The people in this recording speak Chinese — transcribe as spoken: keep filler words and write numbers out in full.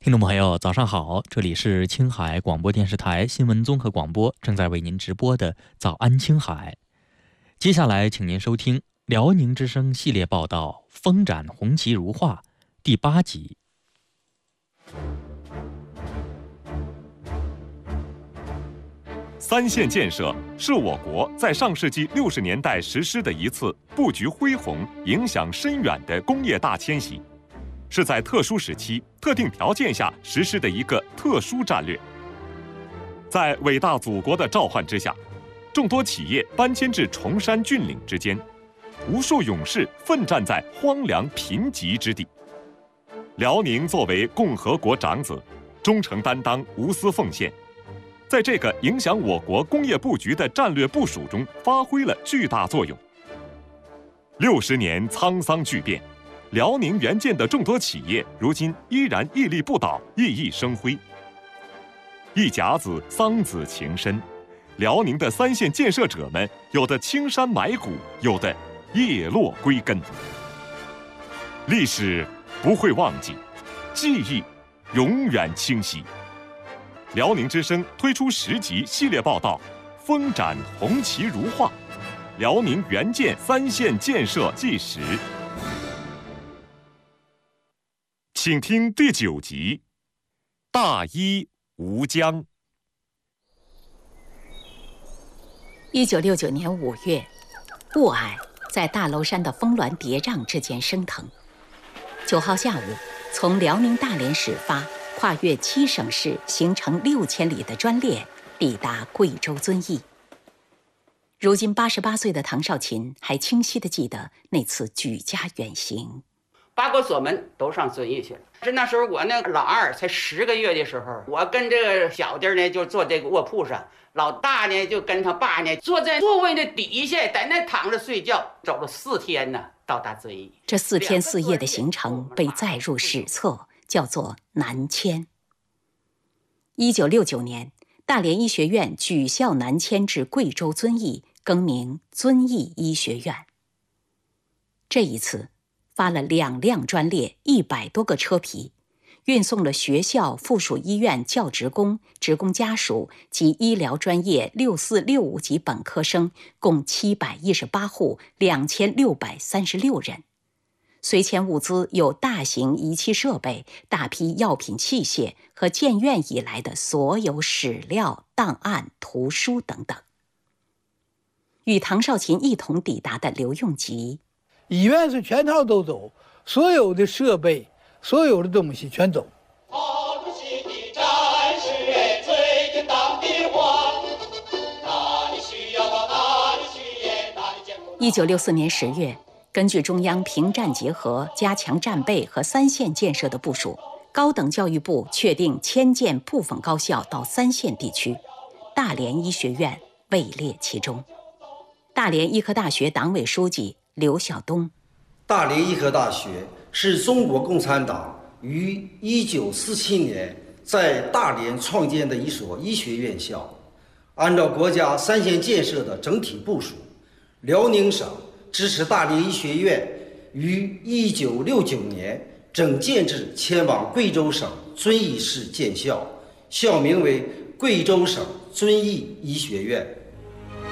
听众朋友，早上好，这里是青海广播电视台新闻综合广播，正在为您直播的早安青海。接下来，请您收听辽宁之声系列报道《风展红旗如画》第八集。 三线建设是我国在上世纪六十年代实施的一次布局恢宏、影响深远的工业大迁徙，是在特殊时期、特定条件下实施的一个特殊战略。在伟大祖国的召唤之下，众多企业搬迁至崇山峻岭之间，无数勇士奋战在荒凉贫瘠之地。辽宁作为共和国长子，忠诚担当、无私奉献，在这个影响我国工业布局的战略部署中发挥了巨大作用。六十年沧桑巨变，辽宁援建的众多企业如今依然屹立不倒，熠熠生辉。一甲子桑梓情深，辽宁的三线建设者们，有的青山埋骨，有的叶落归根。历史不会忘记，记忆永远清晰。辽宁之声推出十集系列报道《风展红旗如画》，辽宁援建三线建设纪实。请听第九集《大伊无疆》。 一九六九年五月，雾霭在大娄山的峰峦叠嶂之间升腾。九号下午，从辽宁大连始发，跨越七省市，行程六千里的专列抵达贵州遵义。如今八十八岁的唐少琴还清晰地记得那次举家远行。 八国锁门都上遵义去了。是那时候我那老二才十个月的时候，我跟这个小弟呢就坐这个卧铺上，老大呢就跟他爸呢坐在座位的底下，在那躺着睡觉。走了四天呢，到达遵义。 这四天四夜的行程被载入史册，叫做南迁。一九六九年，大连医学院举校南迁至贵州遵义，更名遵义医学院。这一次发了两辆专列，一百多个车皮，运送了学校、附属医院教职工、职工家属及医疗专业六四六五级本科生共七百一十八户，两千六百三十六人。随迁物资有大型仪器设备、大批药品器械和建院以来的所有史料、档案、图书等等。与唐少琴一同抵达的刘用吉， 医院是全套都走，所有的设备、所有的东西全走。 一九六四年十月，根据中央平战结合、加强战备和三线建设的部署，高等教育部确定迁建部分高校到三线地区，大连医学院位列其中。大连医科大学党委书记刘晓东： 大连医科大学是中国共产党于一九四七年在大连创建的一所医学院校。按照国家三线建设的整体部署，辽宁省支持大连医学院于一九六九年整建制迁往贵州省遵义市建校，校名为贵州省遵义医学院。